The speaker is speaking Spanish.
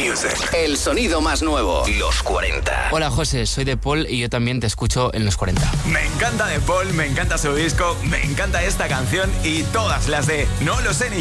music. El sonido más nuevo. Los 40. Hola José, soy De Paul y yo también te escucho en Los 40. Me encanta De Paul, me encanta su disco, me encanta esta canción y todas las de No lo sé ni